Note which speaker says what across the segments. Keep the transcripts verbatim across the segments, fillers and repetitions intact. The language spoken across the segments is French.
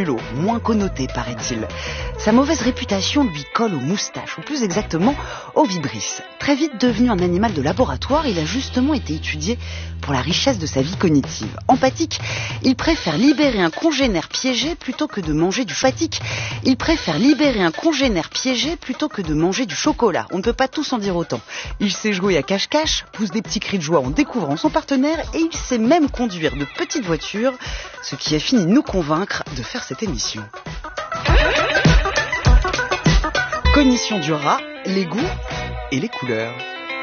Speaker 1: mulot, moins connoté paraît-il. Sa mauvaise réputation lui colle aux moustaches, ou plus exactement au vibrisses. Très vite devenu un animal de laboratoire, il a justement été étudié pour la richesse de sa vie cognitive. Empathique, il préfère libérer un congénère piégé plutôt que de manger du fatigue. Il préfère libérer un congénère piégé plutôt que de manger du chocolat. On ne peut pas tous en dire autant. Il sait jouer à cache-cache, pousse des petits cris de joie en découvrant son partenaire et il sait même conduire de petites voitures, ce qui a fini de nous convaincre de faire cette émission. Cognition du rat, les goûts et les couleurs.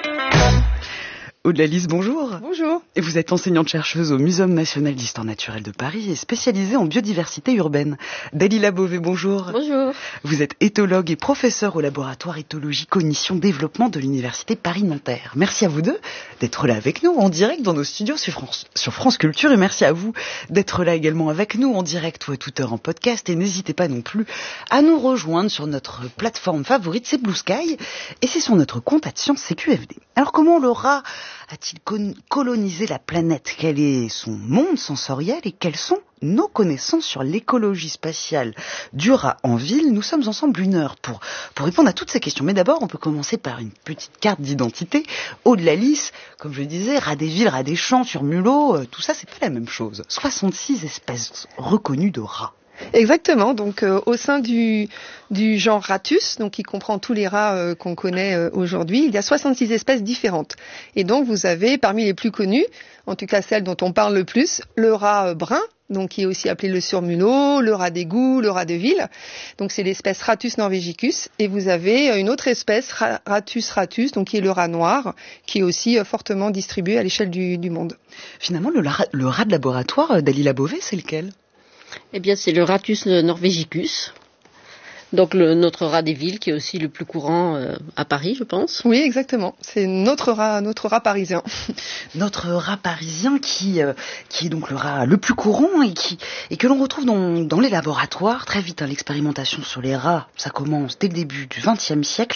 Speaker 1: Aude Lalisse, bonjour.
Speaker 2: Bonjour.
Speaker 1: Et vous êtes enseignante-chercheuse au Muséum national d'histoire naturelle de Paris et spécialisée en biodiversité urbaine. Dalila Beauvais, bonjour.
Speaker 2: Bonjour.
Speaker 1: Vous êtes éthologue et professeure au laboratoire éthologie cognition développement de l'université Paris-Nanterre. Merci à vous deux d'être là avec nous en direct dans nos studios sur France, sur France Culture et merci à vous d'être là également avec nous en direct ou à toute heure en podcast et n'hésitez pas non plus à nous rejoindre sur notre plateforme favorite, c'est Blue Sky et c'est sur notre compte at Science C Q F D. Alors comment le rat a-t-il colonisé la planète? Quel est son monde sensoriel et quelles sont nos connaissances sur l'écologie spatiale du rat en ville? Nous sommes ensemble une heure pour, pour répondre à toutes ces questions. Mais d'abord, on peut commencer par une petite carte d'identité. Aude Lalisse, comme je le disais, rat des villes, rat des champs, sur mulot, tout ça, c'est pas la même chose. soixante-six espèces reconnues de rats.
Speaker 2: Exactement, donc euh, au sein du, du genre Ratus, donc qui comprend tous les rats euh, qu'on connaît euh, aujourd'hui, il y a soixante-six espèces différentes. Et donc vous avez parmi les plus connues, en tout cas celles dont on parle le plus, le rat euh, brun, donc qui est aussi appelé le surmulot, le rat d'égout, le rat de ville. Donc c'est l'espèce Ratus norvegicus. Et vous avez une autre espèce, Ratus ratus, donc qui est le rat noir, qui est aussi euh, fortement distribué à l'échelle du, du monde.
Speaker 1: Finalement, le, le rat de laboratoire, Dalila Beauvais, c'est lequel ?
Speaker 3: Eh bien, c'est le Ratus norvegicus, donc le, notre rat des villes, qui est aussi le plus courant euh, à Paris, je pense.
Speaker 2: Oui, exactement. C'est notre rat, notre rat parisien.
Speaker 1: Notre rat parisien qui, euh, qui est donc le rat le plus courant et, qui, et que l'on retrouve dans, dans les laboratoires. Très vite, hein, l'expérimentation sur les rats, ça commence dès le début du vingtième siècle.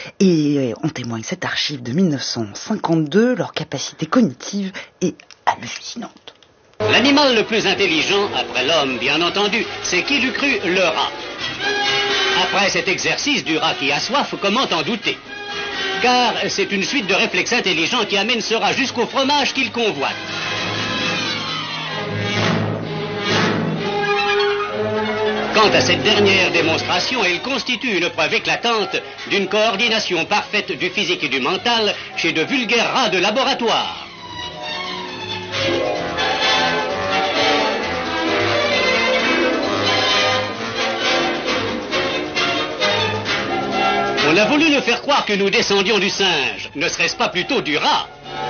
Speaker 1: Et on témoigne cette archive de mille neuf cent cinquante-deux. Leur capacité cognitive est hallucinante.
Speaker 4: L'animal le plus intelligent, après l'homme bien entendu, c'est qui l'eût cru, le rat. Après cet exercice du rat qui a soif, comment en douter? Car c'est une suite de réflexes intelligents qui amène ce rat jusqu'au fromage qu'il convoite. Quant à cette dernière démonstration, elle constitue une preuve éclatante d'une coordination parfaite du physique et du mental chez de vulgaires rats de laboratoire. On a voulu nous faire croire que nous descendions du singe. Ne serait-ce pas plutôt du rat?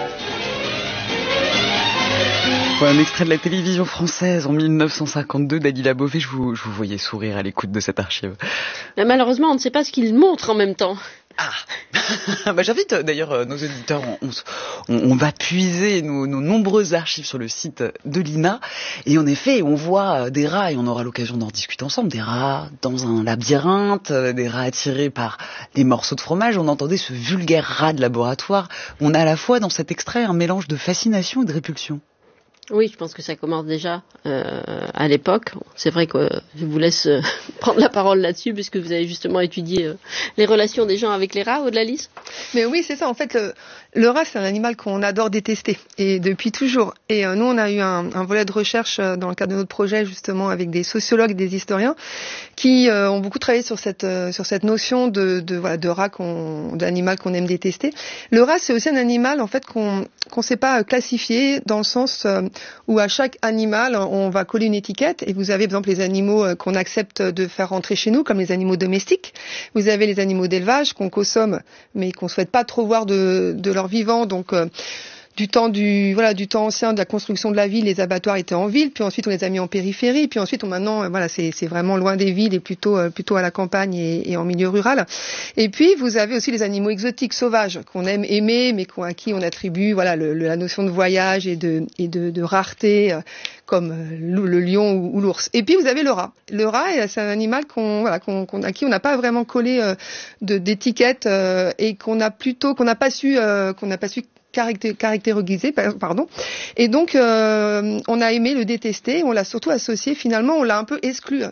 Speaker 1: Voilà un extrait de la télévision française en mille neuf cent cinquante-deux. Dalila Beauvais, je vous, je vous voyais sourire à l'écoute de cette archive.
Speaker 3: Mais malheureusement, on ne sait pas ce qu'il montre en même temps.
Speaker 1: Ah, bah, j'invite d'ailleurs nos auditeurs, on, on, on va puiser nos, nos nombreuses archives sur le site de l'I N A et en effet on voit des rats et on aura l'occasion d'en discuter ensemble, des rats dans un labyrinthe, des rats attirés par des morceaux de fromage. On entendait ce vulgaire rat de laboratoire. On a à la fois dans cet extrait un mélange de fascination et de répulsion.
Speaker 3: Oui, je pense que ça commence déjà euh, à l'époque. C'est vrai que euh, je vous laisse euh, prendre la parole là-dessus, puisque vous avez justement étudié euh, les relations des gens avec les rats, Aude Lalisse.
Speaker 2: Mais oui, c'est ça. En fait, le, le rat, c'est un animal qu'on adore détester, et depuis toujours. Et euh, nous, on a eu un, un volet de recherche euh, dans le cadre de notre projet, justement, avec des sociologues et des historiens, qui euh, ont beaucoup travaillé sur cette euh, sur cette notion de, de voilà de rat, qu'on, d'animal qu'on aime détester. Le rat, c'est aussi un animal, en fait, qu'on qu'on sait pas classifier dans le sens euh, où à chaque animal, on va coller une étiquette. Et vous avez, par exemple, les animaux qu'on accepte de faire rentrer chez nous, comme les animaux domestiques. Vous avez les animaux d'élevage qu'on consomme, mais qu'on souhaite pas trop voir de, de leur vivant. Donc, euh, du temps du voilà du temps ancien de la construction de la ville, les abattoirs étaient en ville, puis ensuite on les a mis en périphérie, puis ensuite on maintenant voilà c'est c'est vraiment loin des villes et plutôt euh, plutôt à la campagne et, et en milieu rural. Et puis vous avez aussi les animaux exotiques sauvages qu'on aime aimer, mais à qui on attribue voilà le, le, la notion de voyage et de et de, de rareté, euh, comme le, le lion ou, ou l'ours. Et puis vous avez le rat. Le rat, c'est un animal qu'on voilà qu'on, qu'on à qui on n'a pas vraiment collé euh, de d'étiquette euh, et qu'on a plutôt qu'on n'a pas su euh, qu'on n'a pas su caractérisé, pardon. Et donc, euh, on a aimé le détester, on l'a surtout associé, finalement, on l'a un peu exclu